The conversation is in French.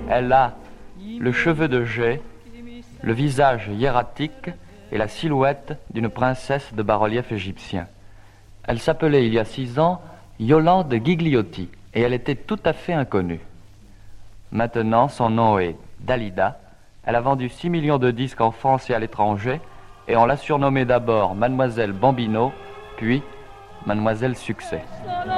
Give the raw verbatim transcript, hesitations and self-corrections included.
Elle a le cheveu de jais, le visage hiératique et la silhouette d'une princesse de bas-relief égyptien. Elle s'appelait il y a six ans Yolande Gigliotti et elle était tout à fait inconnue. Maintenant, son nom est Dalida. Elle a vendu six millions de disques en France et à l'étranger et on l'a surnommée d'abord Mademoiselle Bambino, puis Mademoiselle Succès.